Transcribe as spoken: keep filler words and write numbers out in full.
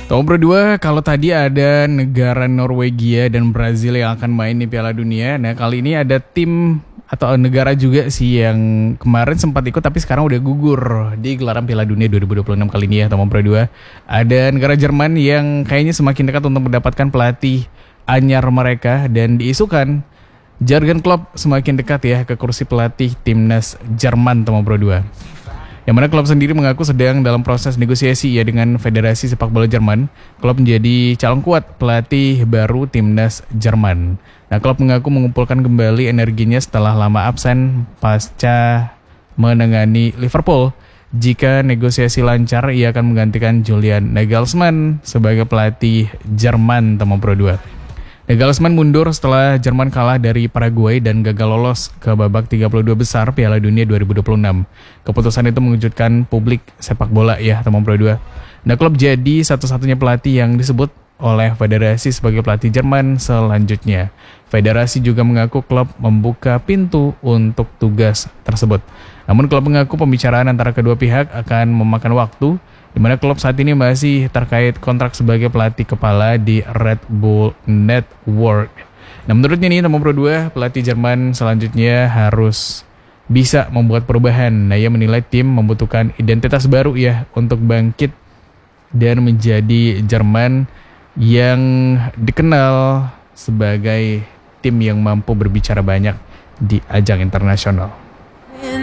Nomor dua, kalau tadi ada negara Norwegia dan Brazil yang akan main di Piala Dunia. Nah kali ini ada tim atau negara juga sih yang kemarin sempat ikut tapi sekarang udah gugur di gelaran Piala Dunia dua ribu dua puluh enam kali ini ya. Nomor dua, ada negara Jerman yang kayaknya semakin dekat untuk mendapatkan pelatih anyar mereka. Dan diisukan Jurgen Klopp semakin dekat ya ke kursi pelatih timnas Jerman. Nomor dua, yang mana Klopp sendiri mengaku sedang dalam proses negosiasi ya dengan Federasi Sepak Bola Jerman. Klopp menjadi calon kuat pelatih baru timnas Jerman. Nah, Klopp mengaku mengumpulkan kembali energinya setelah lama absen pasca menangani Liverpool. Jika negosiasi lancar, ia akan menggantikan Julian Nagelsmann sebagai pelatih Jerman. Nomor dua, Nagelsmann mundur setelah Jerman kalah dari Paraguay dan gagal lolos ke babak tiga puluh dua besar Piala Dunia dua ribu dua puluh enam. Keputusan itu mengejutkan publik sepak bola ya, nomor dua. Nah, Klopp jadi satu-satunya pelatih yang disebut oleh Federasi sebagai pelatih Jerman selanjutnya. Federasi juga mengaku Klopp membuka pintu untuk tugas tersebut. Namun Klopp mengaku pembicaraan antara kedua pihak akan memakan waktu, di mana Klopp saat ini masih terkait kontrak sebagai pelatih kepala di Red Bull Network. Nah, menurutnya nih nomor dua, pelatih Jerman selanjutnya harus bisa membuat perubahan. Nah, ia menilai tim membutuhkan identitas baru ya untuk bangkit dan menjadi Jerman yang dikenal sebagai tim yang mampu berbicara banyak di ajang internasional.